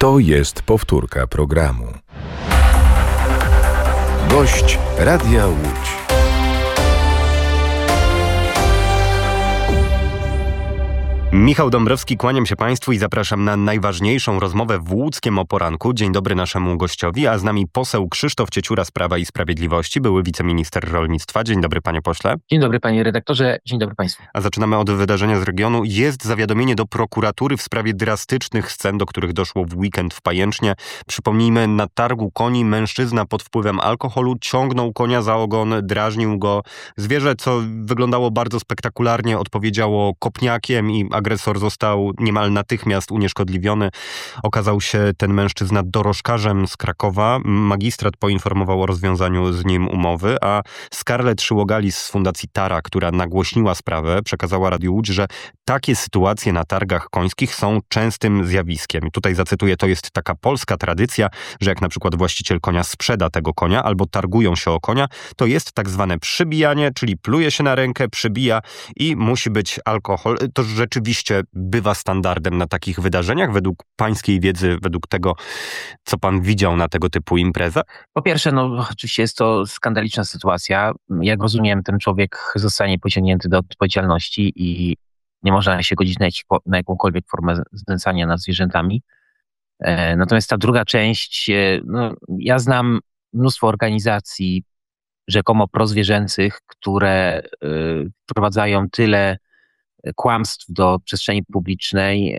To jest powtórka programu. Gość Radia Łódź. Michał Dąbrowski, kłaniam się Państwu i zapraszam na najważniejszą rozmowę w łódzkiem o poranku. Dzień dobry naszemu gościowi, a z nami poseł Krzysztof Ciecióra z Prawa i Sprawiedliwości, były wiceminister rolnictwa. Dzień dobry, panie pośle. Dzień dobry, panie redaktorze. Dzień dobry państwu. A zaczynamy od wydarzenia z regionu. Jest zawiadomienie do prokuratury w sprawie drastycznych scen, do których doszło w weekend w Pajęcznie. Przypomnijmy, na targu koni mężczyzna pod wpływem alkoholu ciągnął konia za ogon, drażnił go. Zwierzę, co wyglądało bardzo spektakularnie, odpowiedziało kopniakiem i agresor został niemal natychmiast unieszkodliwiony. Okazał się ten mężczyzna dorożkarzem z Krakowa. Magistrat poinformował o rozwiązaniu z nim umowy, a Scarlett Szyłogalis z Fundacji Tara, która nagłośniła sprawę, przekazała Radiu Łódź, że takie sytuacje na targach końskich są częstym zjawiskiem. I tutaj zacytuję, to jest taka polska tradycja, że jak na przykład właściciel konia sprzeda tego konia albo targują się o konia, to jest tak zwane przybijanie, czyli pluje się na rękę, przybija i musi być alkohol. To rzeczywiście bywa standardem na takich wydarzeniach, według pańskiej wiedzy, według tego, co pan widział na tego typu imprezach? Po pierwsze, oczywiście jest to skandaliczna sytuacja. Jak rozumiem, ten człowiek zostanie pociągnięty do odpowiedzialności i nie można się godzić na jakąkolwiek formę znęcania nad zwierzętami. Natomiast ta druga część, ja znam mnóstwo organizacji rzekomo prozwierzęcych, które wprowadzają tyle kłamstw do przestrzeni publicznej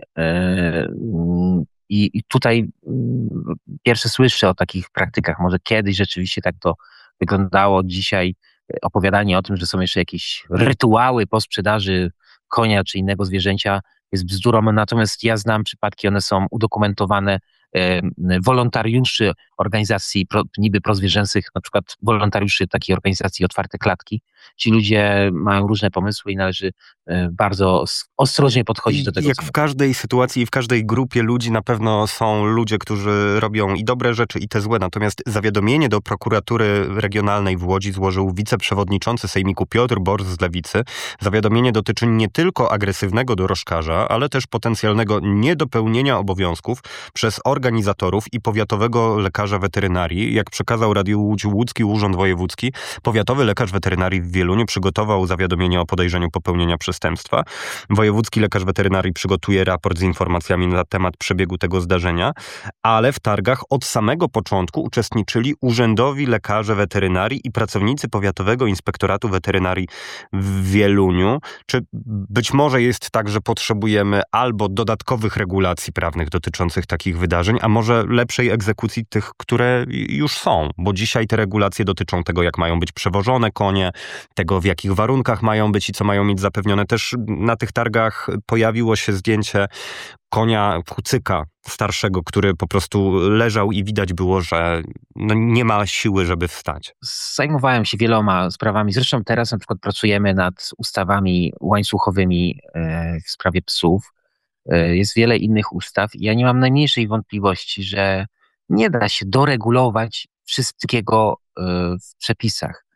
i tutaj pierwsze słyszę o takich praktykach. Może kiedyś rzeczywiście tak to wyglądało. Dzisiaj opowiadanie o tym, że są jeszcze jakieś rytuały po sprzedaży konia czy innego zwierzęcia jest bzdurą, natomiast ja znam przypadki, one są udokumentowane, wolontariuszy organizacji niby prozwierzęcych, na przykład wolontariuszy takiej organizacji Otwarte Klatki. Ci ludzie mają różne pomysły i należy bardzo ostrożnie podchodzić do tego. Jak w każdej sytuacji i w każdej grupie ludzi na pewno są ludzie, którzy robią i dobre rzeczy, i te złe. Natomiast zawiadomienie do prokuratury regionalnej w Łodzi złożył wiceprzewodniczący Sejmiku Piotr Borys z Lewicy. Zawiadomienie dotyczy nie tylko agresywnego dorożkarza, ale też potencjalnego niedopełnienia obowiązków przez organizatorów i powiatowego lekarza weterynarii. Jak przekazał Radiu Łódź Łódzki Urząd Wojewódzki, powiatowy lekarz weterynarii w Wieluniu przygotował zawiadomienie o podejrzeniu popełnienia przestępstwa. Wojewódzki lekarz weterynarii przygotuje raport z informacjami na temat przebiegu tego zdarzenia, ale w targach od samego początku uczestniczyli urzędowi lekarze weterynarii i pracownicy Powiatowego Inspektoratu Weterynarii w Wieluniu. Czy być może jest tak, że potrzebujemy albo dodatkowych regulacji prawnych dotyczących takich wydarzeń, a może lepszej egzekucji tych, które już są, bo dzisiaj te regulacje dotyczą tego, jak mają być przewożone konie, tego, w jakich warunkach mają być i co mają mieć zapewnione. Też na tych targach pojawiło się zdjęcie konia kucyka starszego, który po prostu leżał i widać było, że nie ma siły, żeby wstać. Zajmowałem się wieloma sprawami. Zresztą teraz na przykład pracujemy nad ustawami łańcuchowymi w sprawie psów. Jest wiele innych ustaw i ja nie mam najmniejszej wątpliwości, że nie da się doregulować wszystkiego w przepisach.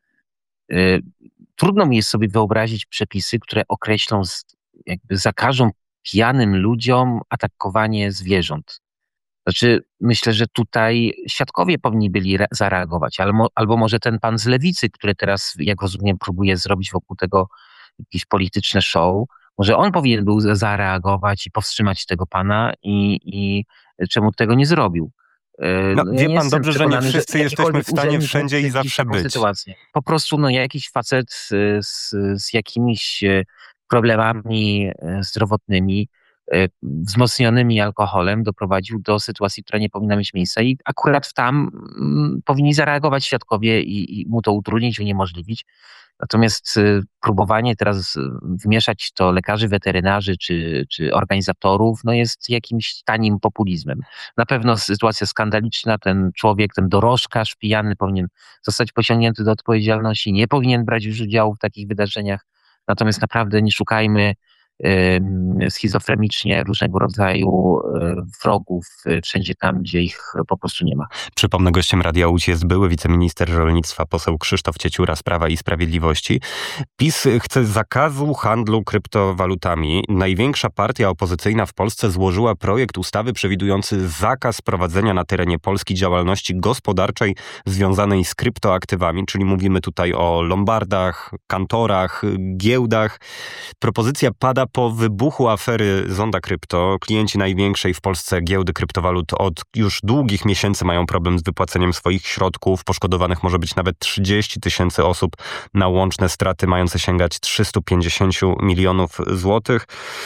Trudno mi jest sobie wyobrazić przepisy, które określą, jakby zakażą pijanym ludziom atakowanie zwierząt. Znaczy, myślę, że tutaj świadkowie powinni byli zareagować, albo może ten pan z Lewicy, który teraz, jak rozumiem, próbuje zrobić wokół tego jakieś polityczne show, może on powinien był zareagować i powstrzymać tego pana i czemu tego nie zrobił. Wie pan dobrze, że nie wszyscy jesteśmy w stanie wszędzie i zawsze być. Sytuację. Po prostu jakiś facet z jakimiś problemami zdrowotnymi, wzmocnionymi alkoholem doprowadził do sytuacji, która nie powinna mieć miejsca i akurat tam powinni zareagować świadkowie i mu to utrudnić, uniemożliwić. Natomiast próbowanie teraz wmieszać to lekarzy weterynarzy czy organizatorów jest jakimś tanim populizmem. Na pewno sytuacja skandaliczna, ten człowiek, ten dorożkarz pijany powinien zostać pociągnięty do odpowiedzialności, nie powinien brać już udziału w takich wydarzeniach. Natomiast naprawdę nie szukajmy schizofrenicznie różnego rodzaju wrogów wszędzie tam, gdzie ich po prostu nie ma. Przypomnę, gościem Radia Łódź jest były wiceminister rolnictwa, poseł Krzysztof Cieciura z Prawa i Sprawiedliwości. PiS chce zakazu handlu kryptowalutami. Największa partia opozycyjna w Polsce złożyła projekt ustawy przewidujący zakaz prowadzenia na terenie Polski działalności gospodarczej związanej z kryptoaktywami, czyli mówimy tutaj o lombardach, kantorach, giełdach. Propozycja pada po wybuchu afery Zonda Krypto. Klienci największej w Polsce giełdy kryptowalut od już długich miesięcy mają problem z wypłaceniem swoich środków. Poszkodowanych może być nawet 30 000 osób na łączne straty mające sięgać 350 milionów złotych.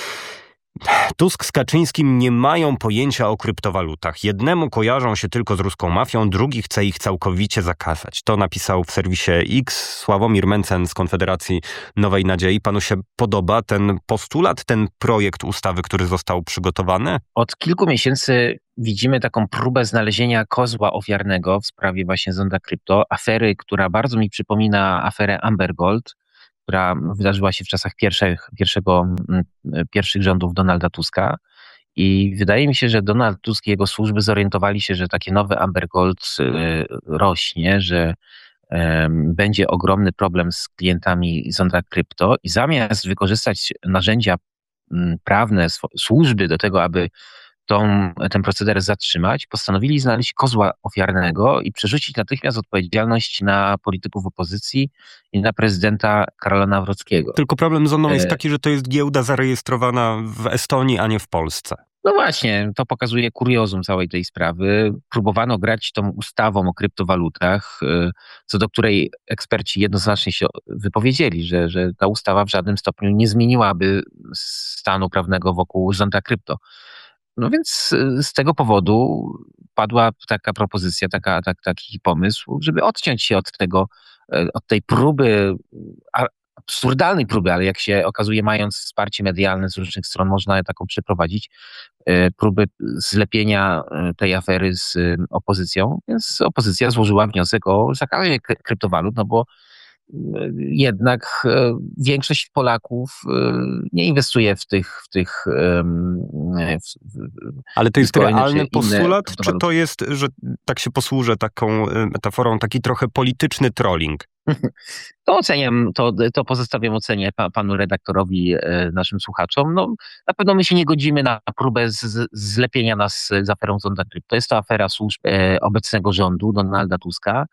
Tusk z Kaczyńskim nie mają pojęcia o kryptowalutach. Jednemu kojarzą się tylko z ruską mafią, drugi chce ich całkowicie zakazać. To napisał w serwisie X Sławomir Mencen z Konfederacji Nowej Nadziei. Panu się podoba ten postulat, ten projekt ustawy, który został przygotowany? Od kilku miesięcy widzimy taką próbę znalezienia kozła ofiarnego w sprawie właśnie Zonda Krypto, afery, która bardzo mi przypomina aferę Amber Gold, która wydarzyła się w czasach pierwszych rządów Donalda Tuska. I wydaje mi się, że Donald Tusk i jego służby zorientowali się, że takie nowe Amber Gold rośnie, że będzie ogromny problem z klientami Zonda Krypto i zamiast wykorzystać narzędzia prawne, służby do tego, aby ten proceder zatrzymać, postanowili znaleźć kozła ofiarnego i przerzucić natychmiast odpowiedzialność na polityków opozycji i na prezydenta Karola Nawrockiego. Tylko problem z Zondą jest taki, że to jest giełda zarejestrowana w Estonii, a nie w Polsce. No właśnie, to pokazuje kuriozum całej tej sprawy. Próbowano grać tą ustawą o kryptowalutach, co do której eksperci jednoznacznie się wypowiedzieli, że ta ustawa w żadnym stopniu nie zmieniłaby stanu prawnego wokół Zonda Krypto. No więc z tego powodu padła taka propozycja, taki pomysł, żeby odciąć się od tej próby, absurdalnej próby, ale jak się okazuje, mając wsparcie medialne z różnych stron, można taką przeprowadzić, próby zlepienia tej afery z opozycją. Więc opozycja złożyła wniosek o zakazie kryptowalut, no bo jednak większość Polaków nie inwestuje w tych ale to jest realny postulat, czy to jest, że tak się posłużę taką metaforą, taki trochę polityczny trolling? To oceniam, to pozostawiam ocenie panu redaktorowi, naszym słuchaczom. No, na pewno my się nie godzimy na próbę zlepienia nas z aferą Zonda Krypto. Jest to afera służb obecnego rządu, Donalda Tuska.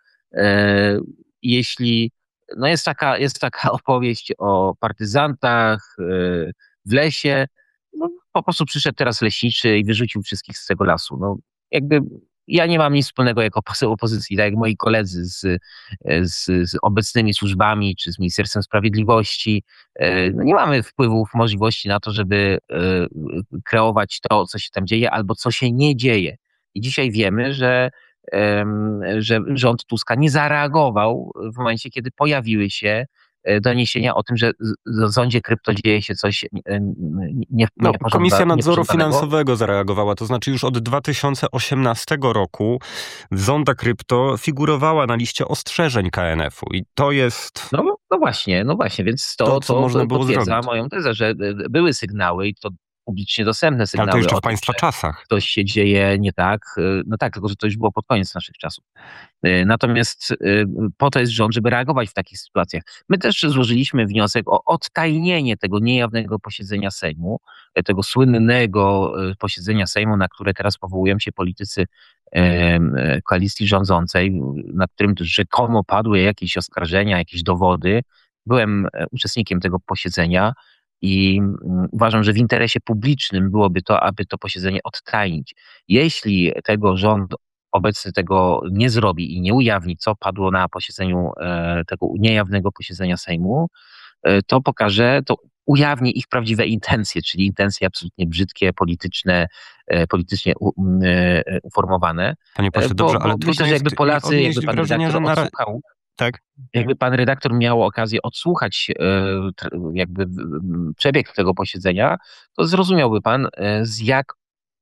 No jest taka opowieść o partyzantach w lesie. No, po prostu przyszedł teraz leśniczy i wyrzucił wszystkich z tego lasu. No, jakby ja nie mam nic wspólnego jako poseł opozycji, tak jak moi koledzy z obecnymi służbami czy z Ministerstwem Sprawiedliwości. No nie mamy wpływów, możliwości na to, żeby kreować to, co się tam dzieje albo co się nie dzieje. I dzisiaj wiemy, że rząd Tuska nie zareagował w momencie, kiedy pojawiły się doniesienia o tym, że w Zondzie Krypto dzieje się coś niepożądanego. Komisja Nadzoru Finansowego zareagowała, to znaczy już od 2018 roku Zonda Krypto figurowała na liście ostrzeżeń KNF-u i to jest... No właśnie, więc to można było potwierdza zrobić. moją tezę, że były sygnały i to publicznie dostępne sygnały. Ale to jeszcze w tym, państwa czasach. Coś się dzieje nie tak. No tak, tylko że to już było pod koniec naszych czasów. Natomiast po to jest rząd, żeby reagować w takich sytuacjach. My też złożyliśmy wniosek o odtajnienie tego niejawnego posiedzenia Sejmu, tego słynnego posiedzenia Sejmu, na które teraz powołują się politycy koalicji rządzącej, nad którym rzekomo padły jakieś oskarżenia, jakieś dowody. Byłem uczestnikiem tego posiedzenia. I uważam, że w interesie publicznym byłoby to, aby to posiedzenie odtajnić. Jeśli tego rząd obecny tego nie zrobi i nie ujawni, co padło na posiedzeniu tego niejawnego posiedzenia Sejmu, to ujawni ich prawdziwe intencje, czyli intencje absolutnie brzydkie, politycznie uformowane. Panie pośle, dobrze, ale myślę, że jakby Polacy, jakby pan redaktor odsłuchał, tak? Jakby pan redaktor miał okazję odsłuchać jakby przebieg tego posiedzenia, to zrozumiałby pan, z jak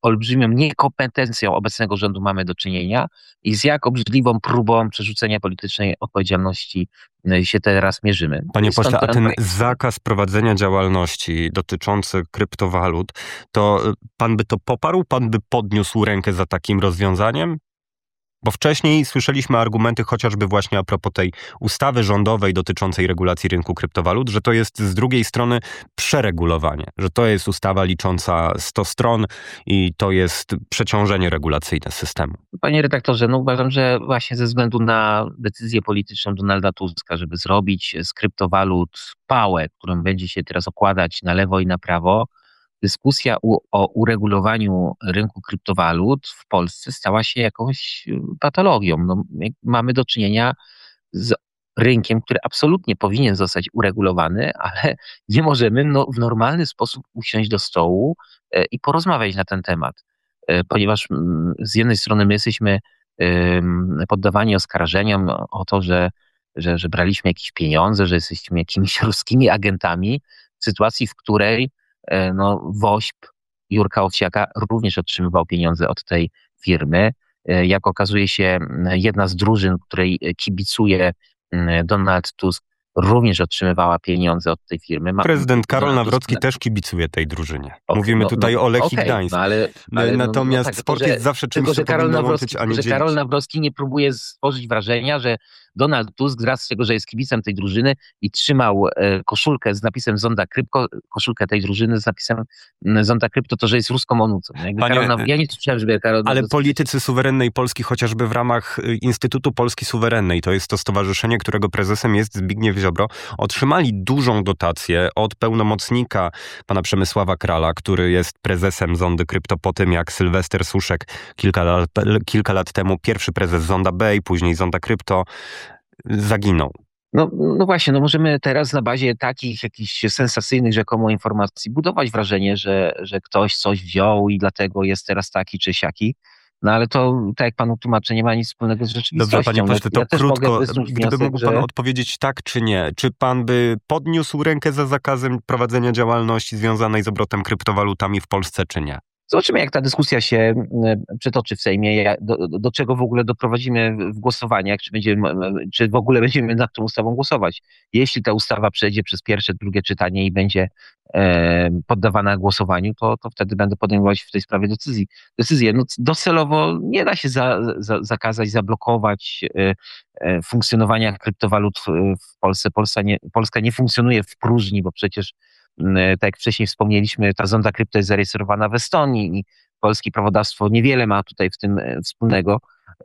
olbrzymią niekompetencją obecnego rządu mamy do czynienia i z jak obrzydliwą próbą przerzucenia politycznej odpowiedzialności się teraz mierzymy. Panie Stąd pośle, a ten projekt. zakaz prowadzenia działalności dotyczący kryptowalut, to pan by to poparł? Pan by podniósł rękę za takim rozwiązaniem? Bo wcześniej słyszeliśmy argumenty chociażby właśnie a propos tej ustawy rządowej dotyczącej regulacji rynku kryptowalut, że to jest z drugiej strony przeregulowanie, że to jest ustawa licząca 100 stron i to jest przeciążenie regulacyjne systemu. Panie redaktorze, no uważam, że właśnie ze względu na decyzję polityczną Donalda Tuska, żeby zrobić z kryptowalut pałę, którą będzie się teraz okładać na lewo i na prawo, dyskusja o uregulowaniu rynku kryptowalut w Polsce stała się jakąś patologią. No, mamy do czynienia z rynkiem, który absolutnie powinien zostać uregulowany, ale nie możemy w normalny sposób usiąść do stołu i porozmawiać na ten temat. Ponieważ z jednej strony my jesteśmy poddawani oskarżeniom o to, że braliśmy jakieś pieniądze, że jesteśmy jakimiś ruskimi agentami, w sytuacji, w której WOŚP Jurka Owsiaka również otrzymywał pieniądze od tej firmy. Jak okazuje się, jedna z drużyn, której kibicuje Donald Tusk, również otrzymywała pieniądze od tej firmy. Prezydent Karol Nawrocki też kibicuje tej drużynie. Mówimy tutaj o Lechii Gdańsk. Natomiast sport jest zawsze czymś, co powinno łączyć, a nie dzielić. Karol Nawrocki nie próbuje stworzyć wrażenia, że Donald Tusk, z racji tego, że jest kibicem tej drużyny i trzymał koszulkę z napisem Zonda Krypto, koszulkę tej drużyny z napisem Zonda Krypto, to że jest ruską onucą. Ja nie słyszałem, żeby Karol Ale Nawrocki... politycy suwerennej Polski, chociażby w ramach Instytutu Polski Suwerennej, to jest to stowarzyszenie, którego prezesem jest Zbigniew Ziobro, otrzymali dużą dotację od pełnomocnika pana Przemysława Krala, który jest prezesem Zondy Krypto po tym, jak Sylwester Suszek kilka lat temu, pierwszy prezes Zonda Bay, później Zonda Krypto, zaginął. No właśnie, możemy teraz na bazie takich jakichś sensacyjnych rzekomo informacji budować wrażenie, że ktoś coś wziął i dlatego jest teraz taki czy siaki. No ale to, tak jak panu tłumaczę, nie ma nic wspólnego z rzeczywistością. Dobrze, panie pośle, to ja krótko, gdyby mógł pan odpowiedzieć tak czy nie. Czy pan by podniósł rękę za zakazem prowadzenia działalności związanej z obrotem kryptowalutami w Polsce, czy nie? Zobaczymy, jak ta dyskusja się przetoczy w Sejmie, do czego w ogóle doprowadzimy w głosowaniach, czy w ogóle będziemy nad tą ustawą głosować. Jeśli ta ustawa przejdzie przez pierwsze, drugie czytanie i będzie poddawana głosowaniu, to wtedy będę podejmować w tej sprawie decyzję. Docelowo nie da się zakazać, zablokować funkcjonowania kryptowalut w Polsce. Polska nie funkcjonuje w próżni, bo przecież tak jak wcześniej wspomnieliśmy, ta Zonda Krypto jest zarejestrowana w Estonii i polskie prawodawstwo niewiele ma tutaj w tym wspólnego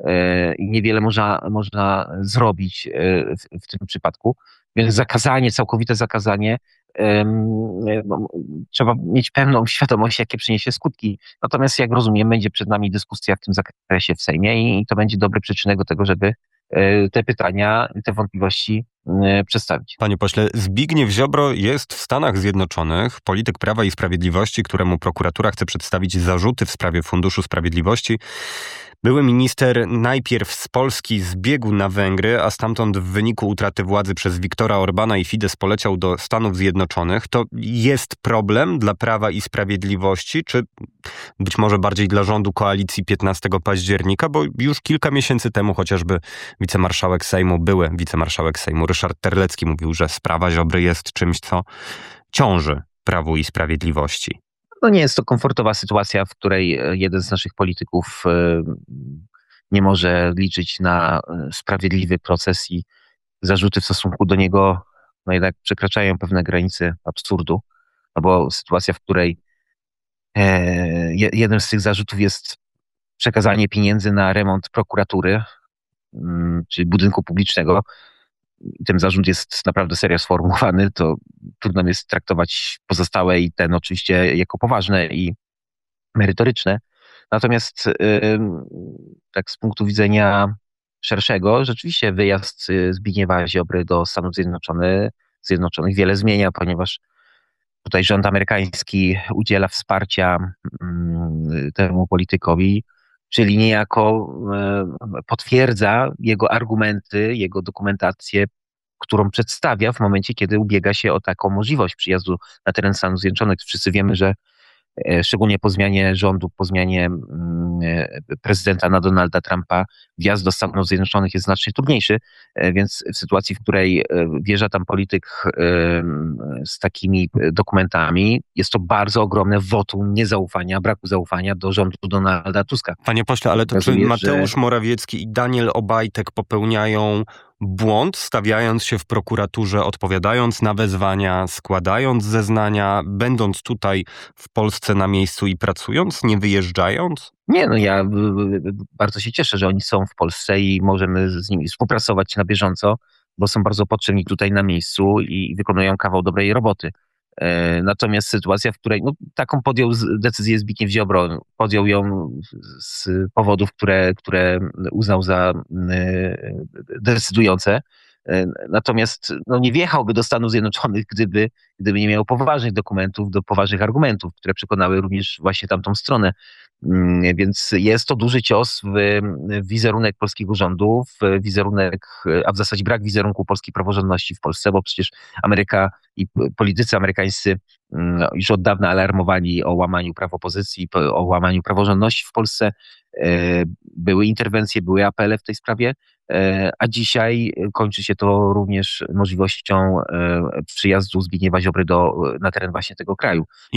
i niewiele można zrobić w tym przypadku. Więc całkowite zakazanie, trzeba mieć pełną świadomość, jakie przyniesie skutki. Natomiast jak rozumiem, będzie przed nami dyskusja w tym zakresie w Sejmie i to będzie dobry przyczynek do tego, żeby te pytania, te wątpliwości przedstawić. Panie pośle, Zbigniew Ziobro jest w Stanach Zjednoczonych, polityk Prawa i Sprawiedliwości, któremu prokuratura chce przedstawić zarzuty w sprawie Funduszu Sprawiedliwości. Były minister najpierw z Polski zbiegł na Węgry, a stamtąd w wyniku utraty władzy przez Viktora Orbana i Fidesz poleciał do Stanów Zjednoczonych. To jest problem dla Prawa i Sprawiedliwości, czy być może bardziej dla rządu koalicji 15 października, bo już kilka miesięcy temu chociażby były wicemarszałek Sejmu Ryszard Terlecki mówił, że sprawa Ziobry jest czymś, co ciąży Prawu i Sprawiedliwości. Nie jest to komfortowa sytuacja, w której jeden z naszych polityków nie może liczyć na sprawiedliwy proces i zarzuty w stosunku do niego jednak przekraczają pewne granice absurdu. Bo sytuacja, w której jeden z tych zarzutów jest przekazanie pieniędzy na remont prokuratury, czyli budynku publicznego, ten zarzut jest naprawdę serio sformułowany, to trudno jest traktować pozostałe i ten oczywiście jako poważne i merytoryczne. Natomiast tak z punktu widzenia szerszego, rzeczywiście wyjazd Zbigniewa Ziobry do Stanów Zjednoczonych wiele zmienia, ponieważ tutaj rząd amerykański udziela wsparcia temu politykowi, czyli niejako potwierdza jego argumenty, jego dokumentację, którą przedstawia w momencie, kiedy ubiega się o taką możliwość przyjazdu na teren Stanów Zjednoczonych. Wszyscy wiemy, że szczególnie po zmianie rządu, po zmianie prezydenta na Donalda Trumpa, wjazd do Stanów Zjednoczonych jest znacznie trudniejszy, więc w sytuacji, w której wjeżdża tam polityk z takimi dokumentami, jest to bardzo ogromne wotum niezaufania, braku zaufania do rządu Donalda Tuska. Panie pośle, ale to czy Mateusz Morawiecki i Daniel Obajtek popełniają błąd, stawiając się w prokuraturze, odpowiadając na wezwania, składając zeznania, będąc tutaj w Polsce na miejscu i pracując, nie wyjeżdżając? Nie, no ja bardzo się cieszę, że oni są w Polsce i możemy z nimi współpracować na bieżąco, bo są bardzo potrzebni tutaj na miejscu i wykonują kawał dobrej roboty. Natomiast sytuacja, w której taką podjął decyzję Zbigniew Ziobro, podjął ją z powodów, które uznał za decydujące. Natomiast nie wjechałby do Stanów Zjednoczonych, gdyby nie miał poważnych dokumentów, do poważnych argumentów, które przekonały również właśnie tamtą stronę. Więc jest to duży cios w wizerunek polskiego rządu, w wizerunek, a w zasadzie brak wizerunku polskiej praworządności w Polsce, bo przecież Ameryka i politycy amerykańscy już od dawna alarmowali o łamaniu praw opozycji, o łamaniu praworządności w Polsce. Były interwencje, były apele w tej sprawie, a dzisiaj kończy się to również możliwością przyjazdu Zbigniewa Ziobry na teren właśnie tego kraju.